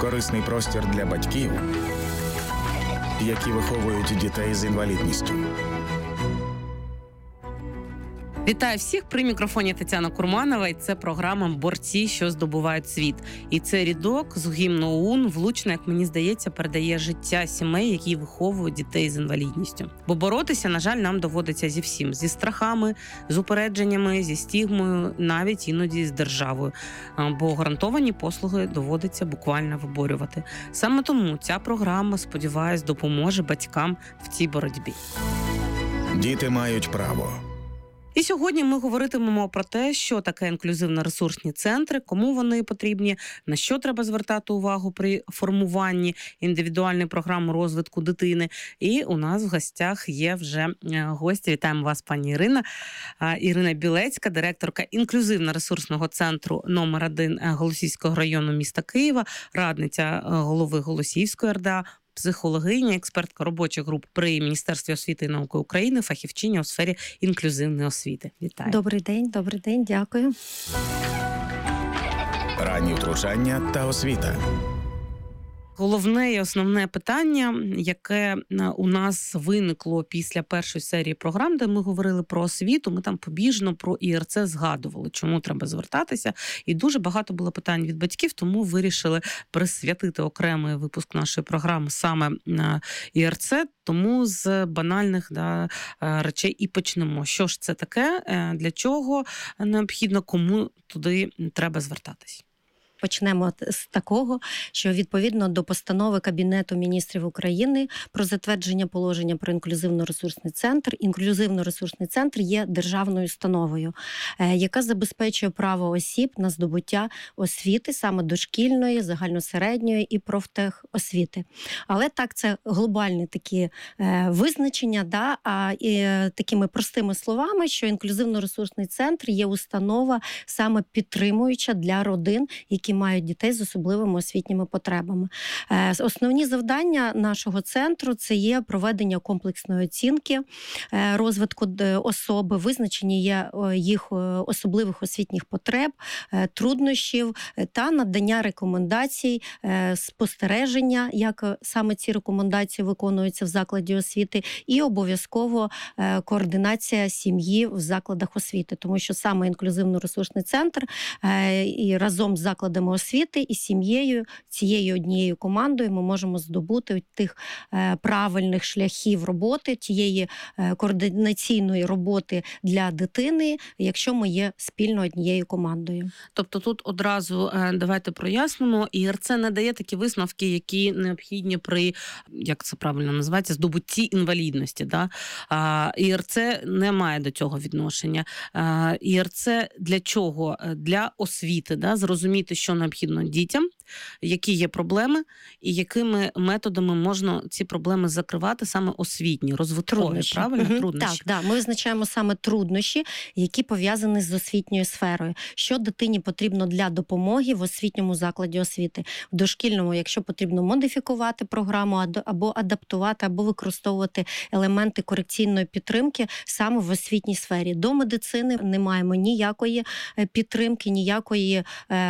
корисний простір для батьків, які виховують дітей з інвалідністю. Вітаю всіх! При мікрофоні Тетяна Курманова, і це програма «Борці, що здобувають світ». І це рядок з гімну ОУН влучно, як мені здається, передає життя сімей, які виховують дітей з інвалідністю. Бо боротися, на жаль, нам доводиться зі всім. Зі страхами, з упередженнями, зі стігмою, навіть іноді з державою. Бо гарантовані послуги доводиться буквально виборювати. Саме тому ця програма, сподіваюсь, допоможе батькам в цій боротьбі. Діти мають право. І сьогодні ми говоритимемо про те, що таке інклюзивно-ресурсні центри, кому вони потрібні, на що треба звертати увагу при формуванні індивідуальної програми розвитку дитини. І у нас в гостях є вже гості. Вітаємо вас, пані Ірина. Ірина Білецька, директорка інклюзивно-ресурсного центру номер 1 Голосіївського району міста Києва, радниця голови Голосіївської РДА, психологиня, експертка робочих груп при Міністерстві освіти і науки України, фахівчиня у сфері інклюзивної освіти. Вітаю. Добрий день, дякую. Ранні втручання та освіта. Головне і основне питання, яке у нас виникло після першої серії програм, де ми говорили про освіту, ми там побіжно про ІРЦ згадували, чому треба звертатися. І дуже багато було питань від батьків, тому вирішили присвятити окремий випуск нашої програми саме на ІРЦ. Тому з банальних речей і почнемо. Що ж це таке, для чого необхідно, кому туди треба звертатись? Почнемо з такого, що відповідно до постанови Кабінету міністрів України про затвердження положення про інклюзивно-ресурсний центр, інклюзивно-ресурсний центр є державною установою, яка забезпечує право осіб на здобуття освіти, саме дошкільної, загальносередньої і профтехосвіти. Але так, це глобальні такі визначення, і такими простими словами, що інклюзивно-ресурсний центр є установа саме підтримуюча для родин, які мають дітей з особливими освітніми потребами. Основні завдання нашого центру – це є проведення комплексної оцінки розвитку особи, визначення є їх особливих освітніх потреб, труднощів та надання рекомендацій, спостереження, як саме ці рекомендації виконуються в закладі освіти, і обов'язково координація сім'ї в закладах освіти, тому що саме інклюзивно-ресурсний центр і разом з закладами освіти і сім'єю, цією однією командою ми можемо здобути тих правильних шляхів роботи, тієї координаційної роботи для дитини, якщо ми є спільно однією командою. Тобто тут одразу давайте прояснимо, ІРЦ не дає такі висновки, які необхідні при, як це правильно називається, здобутті інвалідності. ІРЦ не має до цього відношення. ІРЦ для чого? Для освіти, зрозуміти, що необхідно дітям, які є проблеми, і якими методами можна ці проблеми закривати, саме освітні, розвиткові, правильно? Труднощі. Так, ми визначаємо саме труднощі, які пов'язані з освітньою сферою. Що дитині потрібно для допомоги в освітньому закладі освіти. В дошкільному, якщо потрібно модифікувати програму, або адаптувати, або використовувати елементи корекційної підтримки саме в освітній сфері. До медицини не маємо ніякої підтримки, ніякої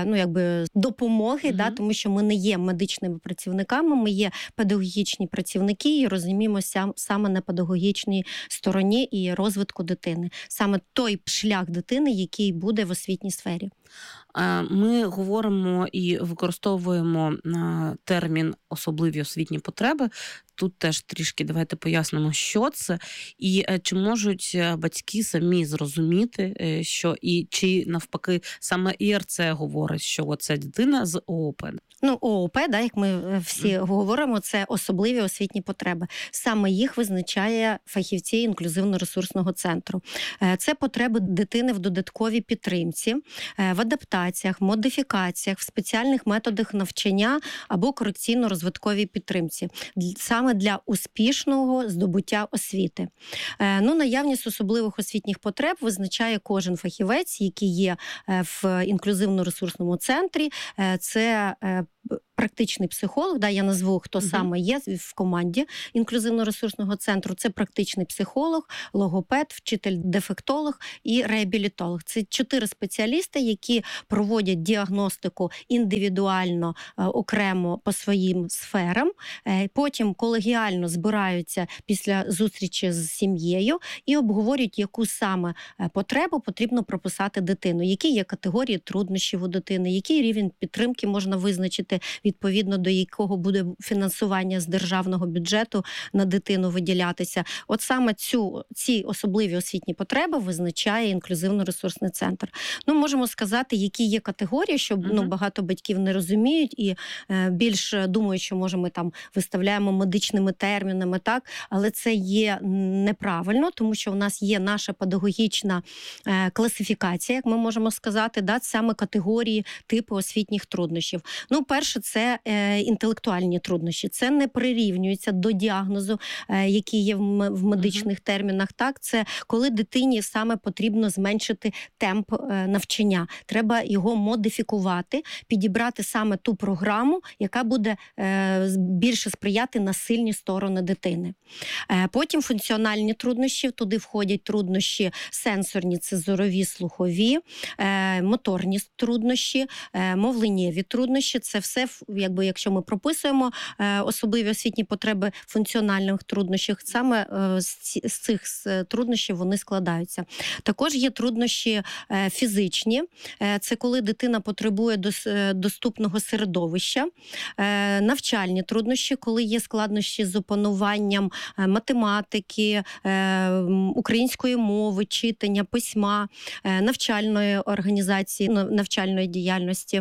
допомоги, тому що ми не є медичними працівниками, ми є педагогічні працівники і розуміємося саме на педагогічній стороні і розвитку дитини. Саме той шлях дитини, який буде в освітній сфері. Ми говоримо і використовуємо термін «особливі освітні потреби». Тут теж трішки давайте пояснимо, що це, і чи можуть батьки самі зрозуміти, що і чи навпаки саме ІРЦ говорить, що це дитина з ООП. ООП, як ми всі говоримо, це особливі освітні потреби. Саме їх визначає фахівці інклюзивно-ресурсного центру. Це потреби дитини в додатковій підтримці, в адаптаціях, модифікаціях, в спеціальних методах навчання або корекційно-розвитковій підтримці. Саме для успішного здобуття освіти. Наявність особливих освітніх потреб визначає кожен фахівець, який є в інклюзивно-ресурсному центрі. Це практичний психолог, я назву, хто саме є в команді інклюзивно-ресурсного центру. Це практичний психолог, логопед, вчитель-дефектолог і реабілітолог. Це 4 спеціалісти, які проводять діагностику індивідуально, окремо по своїм сферам. Потім колегіально збираються після зустрічі з сім'єю і обговорюють, яку саме потребу потрібно прописати дитину, які є категорії труднощів у дитини, який рівень підтримки можна визначити, відповідно до якого буде фінансування з державного бюджету на дитину виділятися. От саме ці особливі освітні потреби визначає інклюзивно-ресурсний центр. Можемо сказати, які є категорії, що багато батьків не розуміють і більш думають, що може ми там виставляємо медичними термінами, так, але це є неправильно, тому що в нас є наша педагогічна класифікація, як ми можемо сказати, саме категорії, типи освітніх труднощів. Перше, це інтелектуальні труднощі. Це не прирівнюється до діагнозу, який є в медичних термінах. Так, це коли дитині саме потрібно зменшити темп навчання. Треба його модифікувати, підібрати саме ту програму, яка буде більше сприяти на сильні сторони дитини. Потім функціональні труднощі, туди входять труднощі сенсорні, це зорові, слухові, моторні труднощі, мовленнєві труднощі. Це все, якщо ми прописуємо особливі освітні потреби функціональних труднощів, саме з цих труднощів вони складаються. Також є труднощі фізичні. Це коли дитина потребує доступного середовища. Навчальні труднощі, коли є складнощі з опануванням математики, української мови, читання, письма, навчальної організації, навчальної діяльності.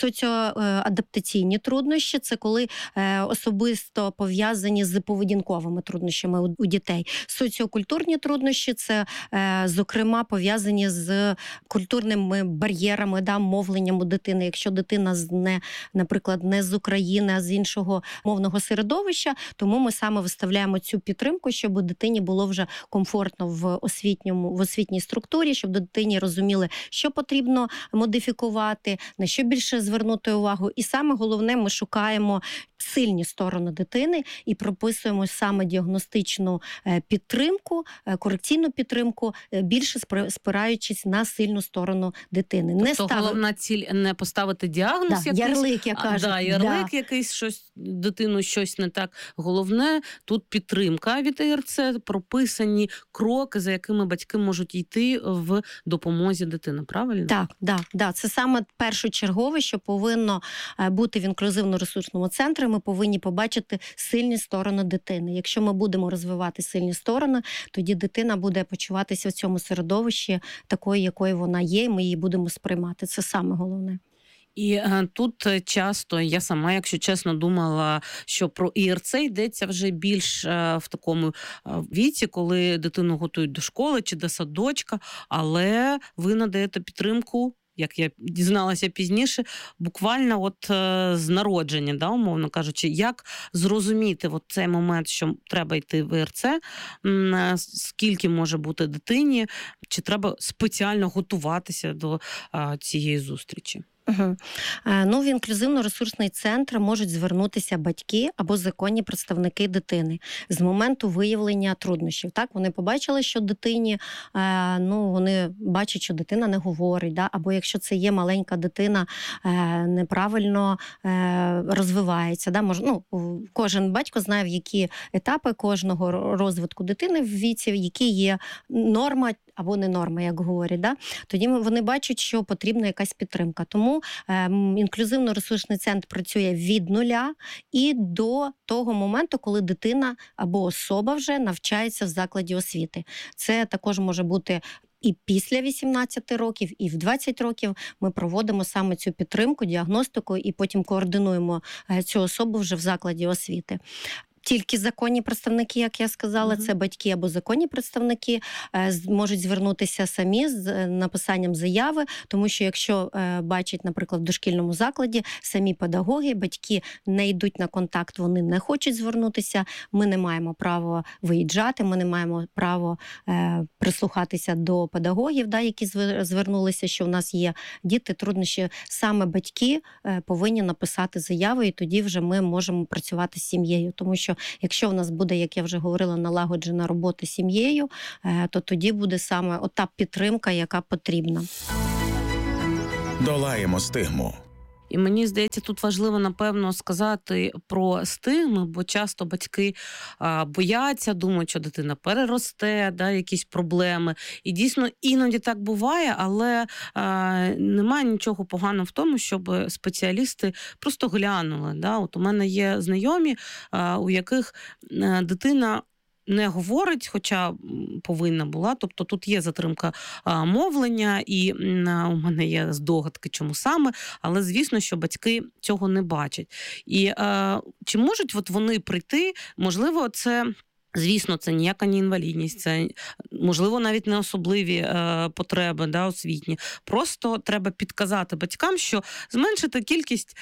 Соціоадаптаційні труднощі – це коли особисто пов'язані з поведінковими труднощами у дітей. Соціокультурні труднощі – це, зокрема, пов'язані з культурними бар'єрами, мовленням у дитини. Якщо дитина, наприклад, не з України, а з іншого мовного середовища, тому ми саме виставляємо цю підтримку, щоб дитині було вже комфортно в освітній структурі, щоб дитині розуміли, що потрібно модифікувати, на що більше звернути увагу. І саме головне, ми шукаємо сильні сторони дитини і прописуємо саме діагностичну підтримку, корекційну підтримку, більше спираючись на сильну сторону дитини. Тобто головна ціль не поставити діагноз, ярлик, я кажу. Ярлик якийсь, дитину щось не так. Головне, тут підтримка від ІРЦ, прописані кроки, за якими батьки можуть йти в допомозі дитини, правильно? Так. Це саме першочергове, що повинно бути в інклюзивно-ресурсному центрі. Ми повинні побачити сильні сторони дитини. Якщо ми будемо розвивати сильні сторони, тоді дитина буде почуватися в цьому середовищі такою, якою вона є, і ми її будемо сприймати. Це саме головне. І тут часто я сама, якщо чесно, думала, що про ІРЦ йдеться вже більш в такому віці, коли дитину готують до школи чи до садочка, але ви надаєте підтримку, як я дізналася пізніше, буквально з народження, умовно кажучи, як зрозуміти цей момент, що треба йти в ІРЦ, скільки може бути дитині, чи треба спеціально готуватися до цієї зустрічі? В інклюзивно-ресурсний центр можуть звернутися батьки або законні представники дитини з моменту виявлення труднощів. Так, вони побачили, що дитині, вони бачать, що дитина не говорить, або якщо це є маленька дитина, неправильно розвивається. Кожен батько знає, в які етапи кожного розвитку дитини в віці, які є норма або не норма, як говорять. Тоді вони бачать, що потрібна якась підтримка. Тому інклюзивно-ресурсний центр працює від нуля і до того моменту, коли дитина або особа вже навчається в закладі освіти. Це також може бути і після 18 років, і в 20 років ми проводимо саме цю підтримку, діагностику і потім координуємо цю особу вже в закладі освіти. Тільки законні представники, як я сказала, це батьки або законні представники можуть звернутися самі з написанням заяви, тому що якщо бачать, наприклад, в дошкільному закладі самі педагоги, батьки не йдуть на контакт, вони не хочуть звернутися, ми не маємо права виїжджати, ми не маємо права прислухатися до педагогів, які звернулися, що в нас є діти, труднощі. Саме батьки повинні написати заяву, і тоді вже ми можемо працювати з сім'єю, тому що якщо в нас буде, як я вже говорила, налагоджена робота з сім'єю, то тоді буде саме ота підтримка, яка потрібна. Долаємо стигму. І мені здається, тут важливо, напевно, сказати про стигми, бо часто батьки бояться, думають, що дитина переросте, якісь проблеми. І дійсно іноді так буває, але немає нічого поганого в тому, щоб спеціалісти просто глянули. От у мене є знайомі, у яких дитина не говорить, хоча повинна була. Тобто тут є затримка мовлення, і у мене є здогадки, чому саме, але звісно, що батьки цього не бачать. І чи можуть вони прийти, можливо, це... Звісно, це ніяка не інвалідність, це, можливо, навіть не особливі потреби освітні. Просто треба підказати батькам, що зменшити кількість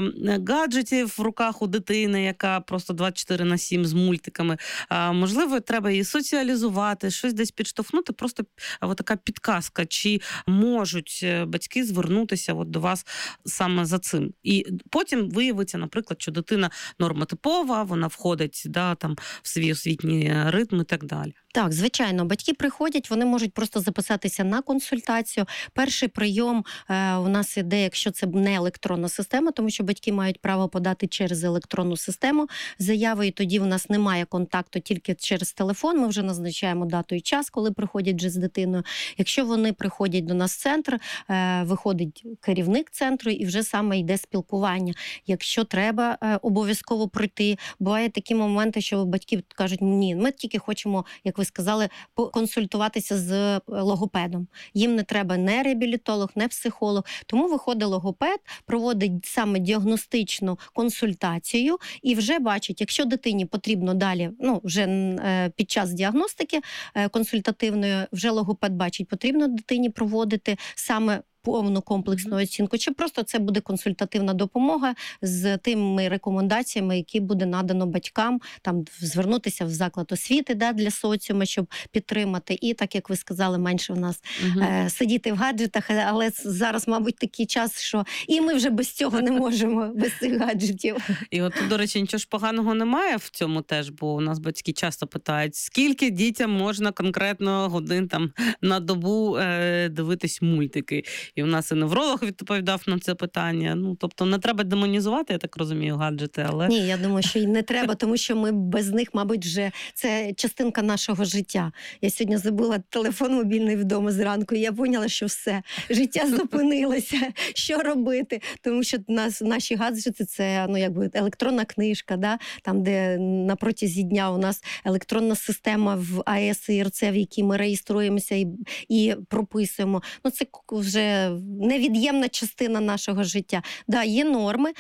гаджетів в руках у дитини, яка просто 24/7 з мультиками. Можливо, треба її соціалізувати, щось десь підштовхнути, просто така підказка, чи можуть батьки звернутися до вас саме за цим. І потім виявиться, наприклад, що дитина нормотипова, вона входить в свій освітній ритм і так далі. Так, звичайно, батьки приходять, вони можуть просто записатися на консультацію. Перший прийом у нас іде, якщо це не електронна система, тому що батьки мають право подати через електронну систему заяви, і тоді в нас немає контакту тільки через телефон, ми вже назначаємо дату і час, коли приходять вже з дитиною. Якщо вони приходять до нас в центр, виходить керівник центру і вже саме йде спілкування. Якщо треба обов'язково прийти, бувають такі моменти, що батьки кажуть, ні, ми тільки хочемо, як ви сказали, консультуватися з логопедом. Їм не треба не реабілітолог, не психолог. Тому виходить логопед, проводить саме діагностичну консультацію і вже бачить, якщо дитині потрібно далі, вже під час діагностики консультативної, вже логопед бачить, потрібно дитині проводити саме повну комплексну оцінку, чи просто це буде консультативна допомога з тими рекомендаціями, які буде надано батькам, звернутися в заклад освіти для соціуму, щоб підтримати. І так, як ви сказали, менше в нас сидіти в гаджетах, але зараз, мабуть, такий час, що і ми вже без цього не можемо, без цих гаджетів. І от, до речі, нічого ж поганого немає в цьому теж, бо у нас батьки часто питають, скільки дітям можна конкретно годин на добу дивитись мультики. І у нас і невролог відповідав на це питання. Тобто не треба демонізувати, я так розумію, гаджети, але... Ні, я думаю, що і не треба, тому що ми без них, мабуть, вже це частинка нашого життя. Я сьогодні забула телефон мобільний вдома зранку, і я поняла, що все, життя зупинилося, що робити. Тому що наші гаджети – це електронна книжка, там, де на протязі дня у нас електронна система в АЕС і РЦ, в якій ми реєструємося і прописуємо. Це вже невід'ємна частина нашого життя. Є норми,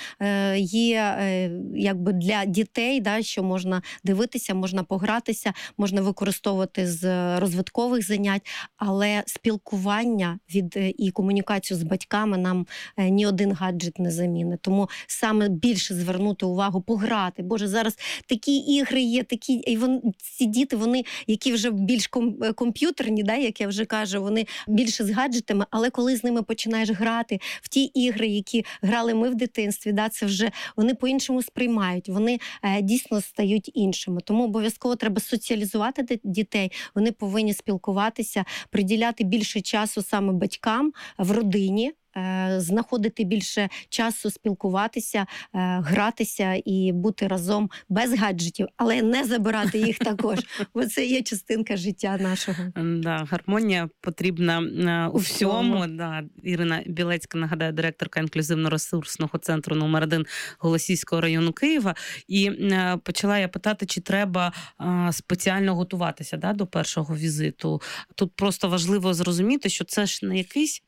є для дітей, що можна дивитися, можна погратися, можна використовувати з розвиткових занять, але спілкування і комунікацію з батьками нам ні один гаджет не замінить. Тому саме більше звернути увагу, пограти. Боже, зараз такі ігри є, ці діти, які вже більш комп'ютерні, як я вже кажу, вони більше з гаджетами, але коли з ними починаєш грати в ті ігри, які грали ми в дитинстві, це вже вони по-іншому сприймають, вони дійсно стають іншими. Тому обов'язково треба соціалізувати дітей, вони повинні спілкуватися, приділяти більше часу саме батькам в родині, знаходити більше часу, спілкуватися, гратися і бути разом без гаджетів, але не забирати їх також, бо це є частинка життя нашого. Гармонія потрібна у всьому. Ірина Білецька, нагадаю, директорка інклюзивно-ресурсного центру номер 1 Голосіївського району Києва. І почала я питати, чи треба спеціально готуватися до першого візиту. Тут просто важливо зрозуміти, що це ж не якийсь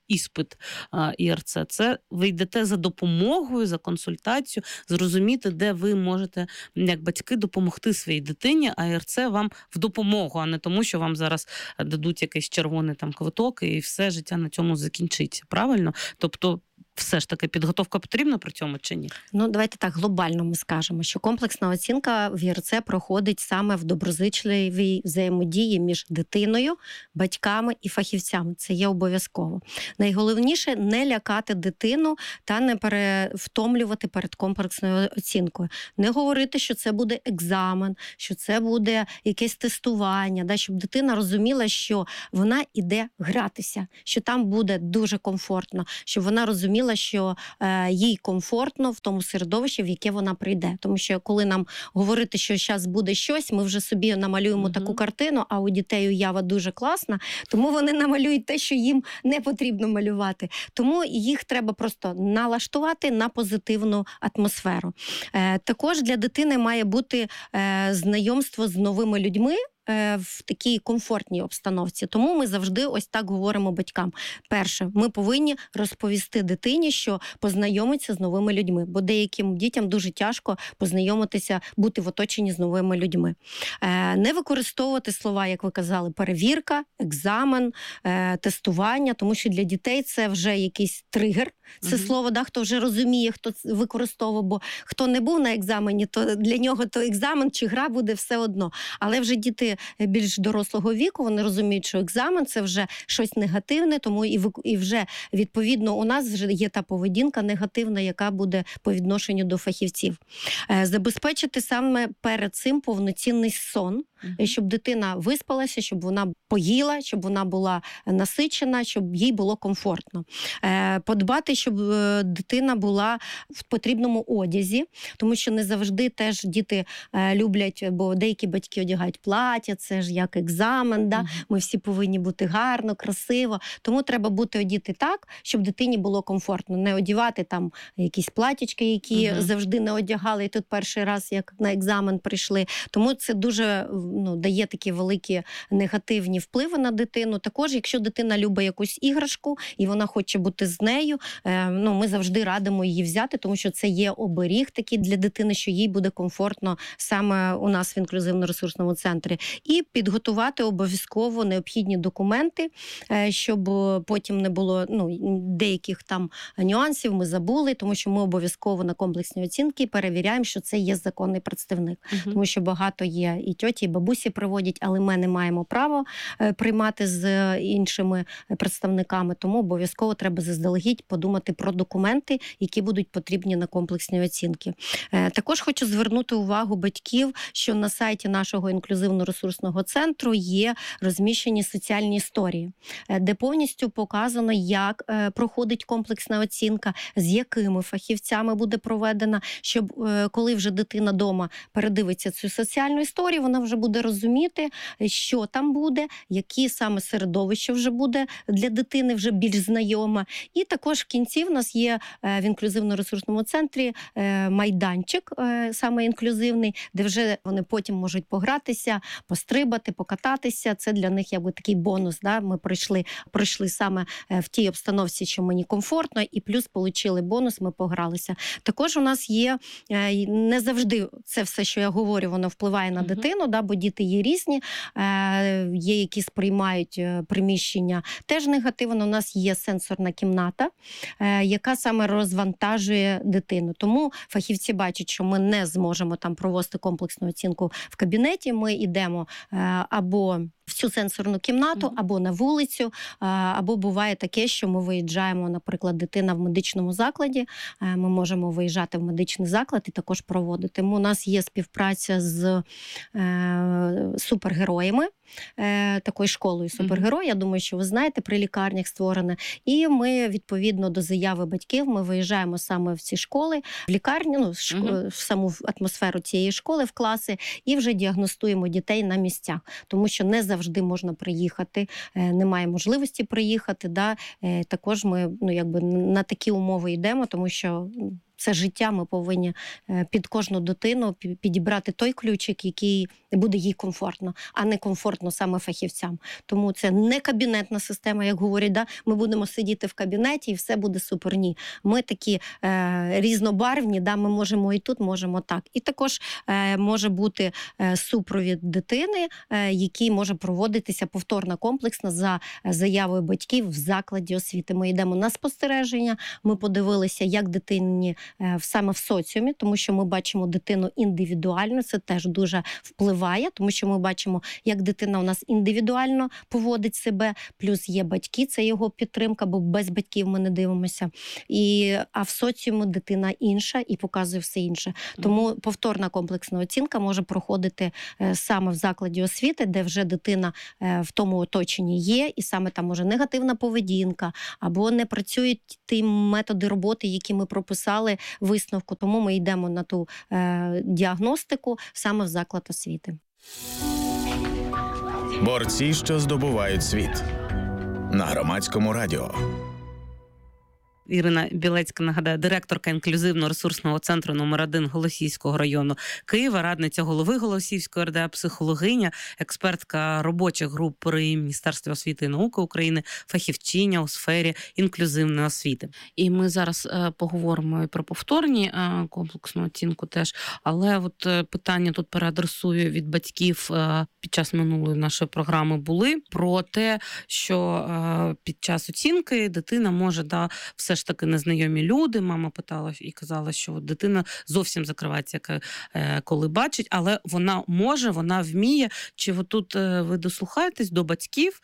іспит ІРЦ. Це ви йдете за допомогою, за консультацією, зрозуміти, де ви можете, як батьки, допомогти своїй дитині, а ІРЦ вам в допомогу, а не тому, що вам зараз дадуть якийсь червоний там квиток і все життя на цьому закінчиться. Правильно? Тобто все ж таки підготовка потрібна при цьому чи ні? Ну, давайте так, глобально ми скажемо, що комплексна оцінка в ІРЦ проходить саме в доброзичливій взаємодії між дитиною, батьками і фахівцями. Це є обов'язково. Найголовніше – не лякати дитину та не перевтомлювати перед комплексною оцінкою. Не говорити, що це буде екзамен, що це буде якесь тестування, да, щоб дитина розуміла, що вона іде гратися, що там буде дуже комфортно, щоб вона розуміла, що їй комфортно в тому середовищі, в яке вона прийде. Тому що коли нам говорити, що зараз буде щось, ми вже собі намалюємо таку картину, а у дітей уява дуже класна, тому вони намалюють те, що їм не потрібно малювати. Тому їх треба просто налаштувати на позитивну атмосферу. Також для дитини має бути знайомство з новими людьми, в такій комфортній обстановці. Тому ми завжди ось так говоримо батькам. Перше, ми повинні розповісти дитині, що познайомиться з новими людьми, бо деяким дітям дуже тяжко познайомитися, бути в оточенні з новими людьми. Не використовувати слова, як ви казали, перевірка, екзамен, тестування, тому що для дітей це вже якийсь тригер. Це слово, да, хто вже розуміє, хто використовував, бо хто не був на екзамені, то для нього то екзамен чи гра буде все одно. Але вже діти більш дорослого віку, вони розуміють, що екзамен – це вже щось негативне, тому і вже, відповідно, у нас вже є та поведінка негативна, яка буде по відношенню до фахівців. Забезпечити саме перед цим повноцінний сон, щоб дитина виспалася, щоб вона поїла, щоб вона була насичена, щоб їй було комфортно. Подбати, щоб дитина була в потрібному одязі, тому що не завжди теж діти люблять, бо деякі батьки одягають плаття, це ж як екзамен, да? Ми всі повинні бути гарно, красиво. Тому треба бути одіти так, щоб дитині було комфортно. Не одягати там якісь платічки, які завжди не одягали, і тут перший раз, як на екзамен прийшли. Тому це дуже дає такі великі негативні впливи на дитину. Також, якщо дитина любить якусь іграшку і вона хоче бути з нею, ми завжди радимо її взяти, тому що це є оберіг такий для дитини, що їй буде комфортно саме у нас в інклюзивно-ресурсному центрі. І підготувати обов'язково необхідні документи, щоб потім не було деяких там нюансів, ми забули, тому що ми обов'язково на комплексні оцінки перевіряємо, що це є законний представник. Тому що багато є і тьоті, і бабусі приводять, але ми не маємо права приймати з іншими представниками, тому обов'язково треба заздалегідь подумати про документи, які будуть потрібні на комплексні оцінки. Також хочу звернути увагу батьків, що на сайті нашого інклюзивно-ресурсного центру є розміщені соціальні історії, де повністю показано, як проходить комплексна оцінка, з якими фахівцями буде проведена, щоб коли вже дитина вдома передивиться цю соціальну історію, вона вже буде розуміти, що там буде, які саме середовище вже буде для дитини вже більш знайоме. І також в кінці в нас є в інклюзивно-ресурсному центрі майданчик, саме інклюзивний, де вже вони потім можуть погратися, пострибати, покататися. Це для них якби такий бонус. Да? Ми пройшли саме в тій обстановці, що мені комфортно, і плюс отримали бонус, ми погралися. Також у нас є, не завжди це все, що я говорю, воно впливає на дитину, да? Бо діти є різні, є які сприймають приміщення теж негативно. У нас є сенсорна кімната, яка саме розвантажує дитину. Тому фахівці бачать, що ми не зможемо там провести комплексну оцінку в кабінеті, ми йдемо або в цю сенсорну кімнату, або на вулицю, або буває таке, що ми виїжджаємо, наприклад, дитина в медичному закладі, ми можемо виїжджати в медичний заклад і також проводити. Тому у нас є співпраця з супергероями, такою школою супергерой, я думаю, що ви знаєте, при лікарнях створене. І ми, відповідно до заяви батьків, ми виїжджаємо саме в ці школи, в лікарню, в саму атмосферу цієї школи, в класи, і вже діагностуємо дітей на місцях. Тому що не завжди можна приїхати, немає можливості приїхати. Да? Також ми на такі умови йдемо, тому що це життя, ми повинні під кожну дитину підібрати той ключик, який буде їй комфортно, а не комфортно саме фахівцям. Тому це не кабінетна система, як говорять, да? Ми будемо сидіти в кабінеті і все буде супер. Ні. Ми такі різнобарвні, да? Ми можемо і тут, можемо так. І також може бути супровід дитини, який може проводитися повторно комплексно за заявою батьків в закладі освіти. Ми йдемо на спостереження, ми подивилися, як дитині саме в соціумі, тому що ми бачимо дитину індивідуально, це теж дуже впливає, тому що ми бачимо, як дитина у нас індивідуально поводить себе, плюс є батьки, це його підтримка, бо без батьків ми не дивимося. А в соціумі дитина інша і показує все інше. Тому повторна комплексна оцінка може проходити саме в закладі освіти, де вже дитина в тому оточенні є, і саме там може негативна поведінка, або не працюють ті методи роботи, які ми прописали в висновку. Тому ми йдемо на ту діагностику саме в заклад освіти. Борці, що здобувають світ. На Громадському радіо. Ірина Білецька, нагадаю, директорка інклюзивно-ресурсного центру номер 1 Голосіївського району Києва, радниця голови Голосіївської РДА, психологиня, експертка робочих груп при Міністерстві освіти і науки України, фахівчиня у сфері інклюзивної освіти. І ми зараз поговоримо і про повторні комплексну оцінку теж, але от питання тут переадресую від батьків під час минулої нашої програми були про те, що під час оцінки дитина може все ж таки незнайомі люди. Мама питала і казала, що дитина зовсім закривається, коли бачить, але вона може, вона вміє. Чи ви тут ви дослухаєтесь до батьків,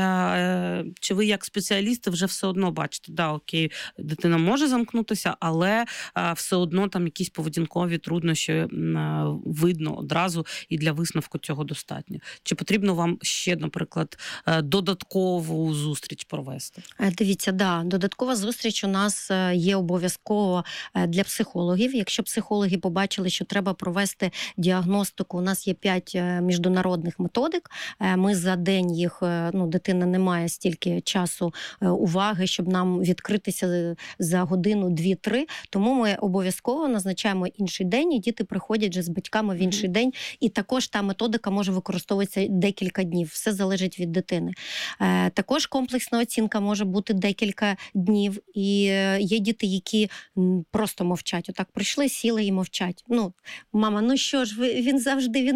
чи ви як спеціалісти вже все одно бачите, да, окей, дитина може замкнутися, але все одно там якісь поведінкові труднощі видно одразу і для висновку цього достатньо. Чи потрібно вам ще, наприклад, додаткову зустріч провести? Дивіться, да, додаткова зустріч у нас є обов'язково для психологів. Якщо психологи побачили, що треба провести діагностику, у нас є 5 міжнародних методик. Ми за день їх, дитина не має стільки часу уваги, щоб нам відкритися за годину, 2-3. Тому ми обов'язково назначаємо інший день, і діти приходять вже з батьками в інший день. І також та методика може використовуватися декілька днів. Все залежить від дитини. Також комплексна оцінка може бути декілька днів. І є діти, які просто мовчать. Отак прийшли, сіли і мовчать. Мама, що ж, він завжди,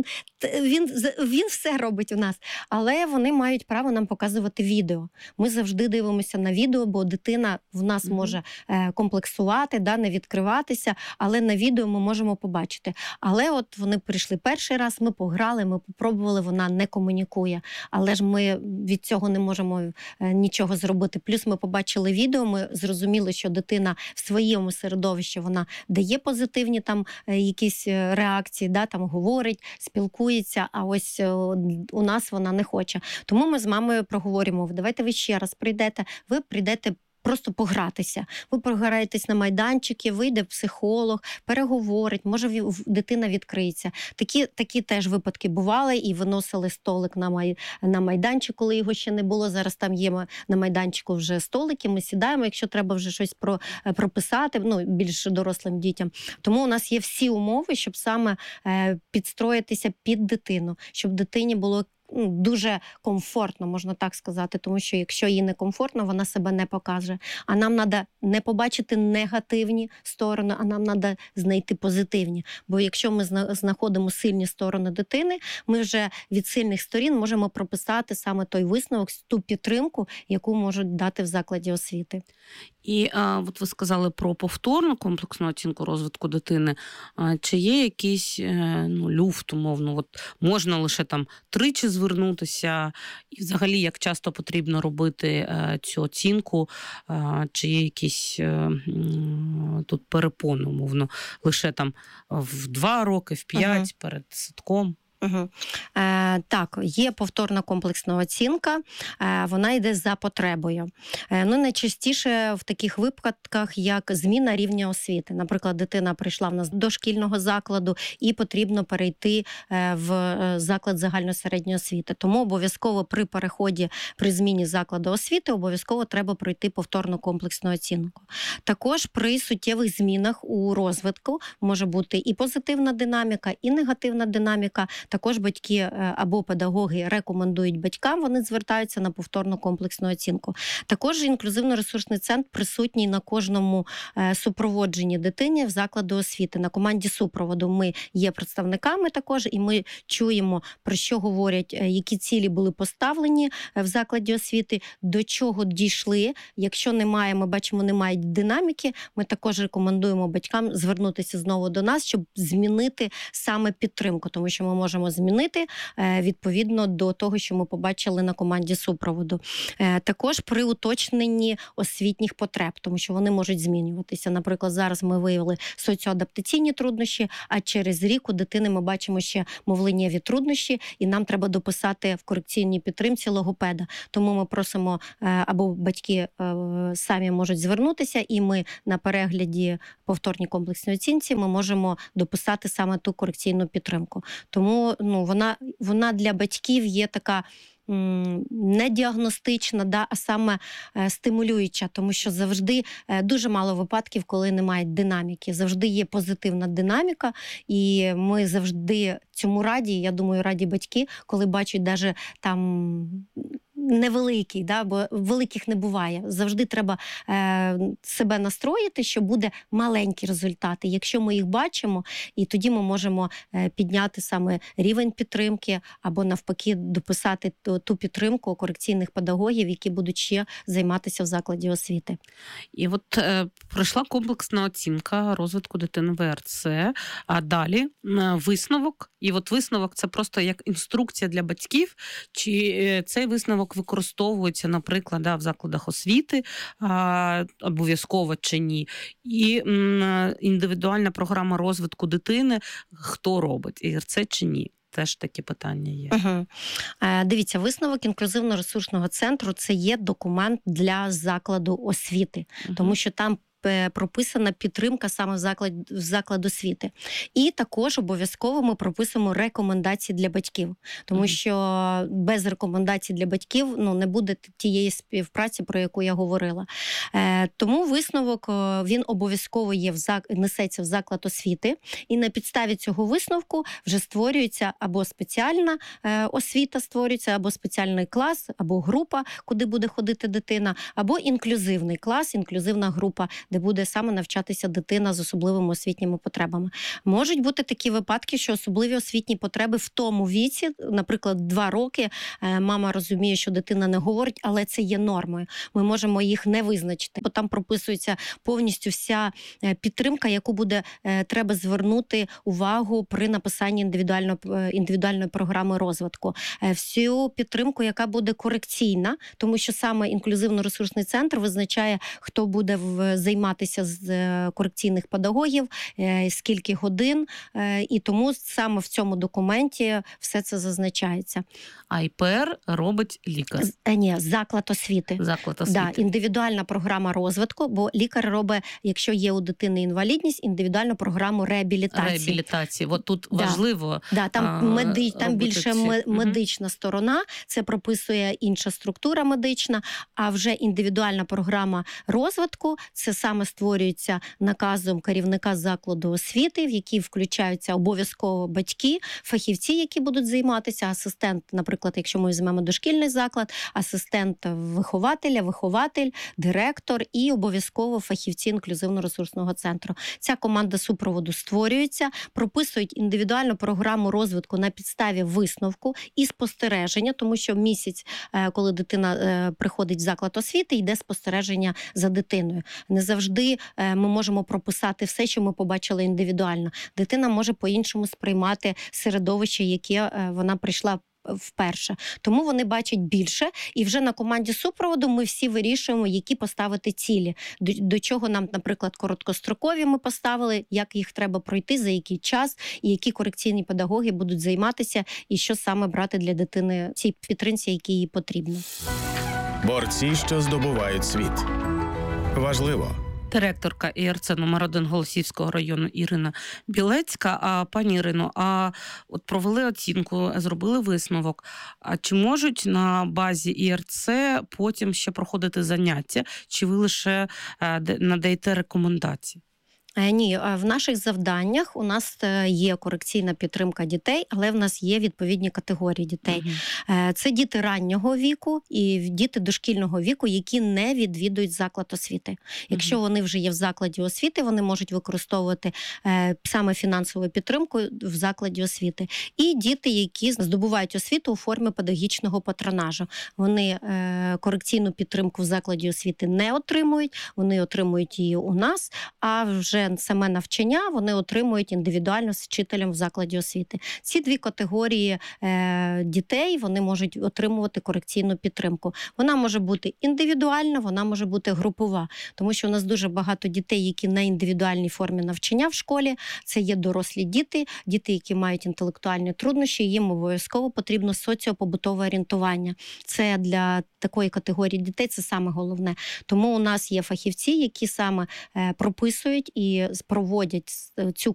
він все робить у нас. Але вони мають право нам показувати відео. Ми завжди дивимося на відео, бо дитина в нас може комплексувати, не відкриватися, але на відео ми можемо побачити. Але от вони прийшли перший раз, ми пограли, ми попробували, вона не комунікує. Але ж ми від цього не можемо нічого зробити. Плюс ми побачили відео, ми зрозуміли, що дитина в своєму середовищі, вона дає позитивні там якісь реакції, там говорить, спілкується, а ось у нас вона не хоче. Тому ми з мамою проговоримо, давайте ви ще раз прийдете, ви прийдете просто погратися. Ви програєтесь на майданчики, вийде психолог, переговорить, може дитина відкриється. Такі теж випадки бували, і виносили столик на майданчик, коли його ще не було. Зараз там є на майданчику вже столики, ми сідаємо, якщо треба вже щось прописати, більш дорослим дітям. Тому у нас є всі умови, щоб саме підстроїтися під дитину, щоб дитині було дуже комфортно, можна так сказати, тому що якщо їй не комфортно, вона себе не покаже. А нам треба не побачити негативні сторони, а нам треба знайти позитивні. Бо якщо ми знаходимо сильні сторони дитини, ми вже від сильних сторін можемо прописати саме той висновок, ту підтримку, яку можуть дати в закладі освіти. І от ви сказали про повторну комплексну оцінку розвитку дитини. Чи є якийсь люфт, умовно, от можна лише там 3 звернутися, і взагалі як часто потрібно робити цю оцінку, чи є якісь тут перепони, умовно, лише там в 2 роки, в 5 перед садком? Угу. Так, є повторна комплексна оцінка, вона йде за потребою. Найчастіше в таких випадках, як зміна рівня освіти. Наприклад, дитина прийшла в нас до шкільного закладу і потрібно перейти в заклад загальної середньої освіти. Тому обов'язково при переході, при зміні закладу освіти, обов'язково треба пройти повторну комплексну оцінку. Також при суттєвих змінах у розвитку може бути і позитивна динаміка, і негативна динаміка. Також батьки або педагоги рекомендують батькам, вони звертаються на повторну комплексну оцінку. Також інклюзивно-ресурсний центр присутній на кожному супроводженні дитини в закладу освіти. На команді супроводу ми є представниками також, і ми чуємо, про що говорять, які цілі були поставлені в закладі освіти, до чого дійшли. Якщо немає, ми бачимо, немає динаміки, ми також рекомендуємо батькам звернутися знову до нас, щоб змінити саме підтримку, тому що ми можемо змінити відповідно до того, що ми побачили на команді супроводу. Також при уточненні освітніх потреб, тому що вони можуть змінюватися. Наприклад, зараз ми виявили соціоадаптаційні труднощі, а через рік у дитини ми бачимо ще мовленнєві труднощі, і нам треба дописати в корекційній підтримці логопеда. Тому ми просимо, або батьки самі можуть звернутися, і ми на перегляді повторній комплексній оцінці ми можемо дописати саме ту корекційну підтримку. Тому вона для батьків є така не діагностична, а саме стимулююча, тому що завжди дуже мало випадків, коли немає динаміки. Завжди є позитивна динаміка, і ми завжди цьому раді, я думаю, раді батьки, коли бачать навіть там невеликий, бо великих не буває. Завжди треба себе настроїти, що буде маленькі результати. Якщо ми їх бачимо, і тоді ми можемо підняти саме рівень підтримки або навпаки дописати ту підтримку корекційних педагогів, які будуть ще займатися в закладі освіти. І от пройшла комплексна оцінка розвитку дитини ВРЦ, а далі висновок. І от висновок – це просто як інструкція для батьків, чи цей висновок використовується, наприклад, в закладах освіти, обов'язково чи ні. І індивідуальна програма розвитку дитини, хто робить, ІРЦ чи ні. Теж такі питання є. Угу. Дивіться, висновок інклюзивно-ресурсного центру – це є документ для закладу освіти, тому що там прописана підтримка саме в заклад освіти. І також обов'язково ми прописуємо рекомендації для батьків, тому що без рекомендацій для батьків не буде тієї співпраці, про яку я говорила. Тому висновок, він обов'язково несеться в заклад освіти, і на підставі цього висновку вже створюється або спеціальна освіта створюється, або спеціальний клас, або група, куди буде ходити дитина, або інклюзивний клас, інклюзивна група, де буде саме навчатися дитина з особливими освітніми потребами. Можуть бути такі випадки, що особливі освітні потреби в тому віці, наприклад, 2 роки, мама розуміє, що дитина не говорить, але це є нормою. Ми можемо їх не визначити, бо там прописується повністю вся підтримка, яку буде треба звернути увагу при написанні індивідуальної програми розвитку. Всю підтримку, яка буде корекційна, тому що саме інклюзивно-ресурсний центр визначає, хто буде займатися з корекційних педагогів, скільки годин, і тому саме в цьому документі все це зазначається. А ІПР робить лікар? Ні, заклад освіти. Заклад освіти. Да, індивідуальна програма розвитку, бо лікар робить, якщо є у дитини інвалідність, індивідуальну програму реабілітації. Реабілітації. От тут важливо. Да, там більше медична сторона, це прописує інша структура медична, а вже індивідуальна програма розвитку, це саме створюється наказом керівника закладу освіти, в який включаються обов'язково батьки, фахівці, які будуть займатися, асистент, наприклад, якщо ми візьмемо дошкільний заклад, асистент вихователя, вихователь, директор і обов'язково фахівці інклюзивно-ресурсного центру. Ця команда супроводу створюється, прописують індивідуальну програму розвитку на підставі висновку і спостереження, тому що місяць, коли дитина приходить в заклад освіти, йде спостереження за дитиною. Не завжди ми можемо прописати все, що ми побачили індивідуально. Дитина може по-іншому сприймати середовище, яке вона прийшла вперше. Тому вони бачать більше, і вже на команді супроводу ми всі вирішуємо, які поставити цілі. До чого нам, наприклад, короткострокові ми поставили, як їх треба пройти, за який час, і які корекційні педагоги будуть займатися, і що саме брати для дитини цій підтримці, які їй потрібно. Борці, що здобувають світ. Важливо. Директорка ІРЦ номер 1 Голосіївського району Ірина Білецька. А пані Ірино, от провели оцінку, зробили висновок. А чи можуть на базі ІРЦ потім ще проходити заняття? Чи ви лише надаєте рекомендації? Ні, в наших завданнях у нас є корекційна підтримка дітей, але в нас є відповідні категорії дітей. Це діти раннього віку і діти дошкільного віку, які не відвідують заклад освіти. Якщо вони вже є в закладі освіти, вони можуть використовувати саме фінансову підтримку в закладі освіти. І діти, які здобувають освіту у формі педагогічного патронажу. Вони корекційну підтримку в закладі освіти не отримують, вони отримують її у нас, а вже саме навчання вони отримують індивідуально з вчителем в закладі освіти. Ці дві категорії дітей, вони можуть отримувати корекційну підтримку. Вона може бути індивідуальна, вона може бути групова. Тому що у нас дуже багато дітей, які на індивідуальній формі навчання в школі. Це є дорослі діти, які мають інтелектуальні труднощі, їм обов'язково потрібно соціопобутове орієнтування. Це для такої категорії дітей це саме головне. Тому у нас є фахівці, які саме прописують і проводять цю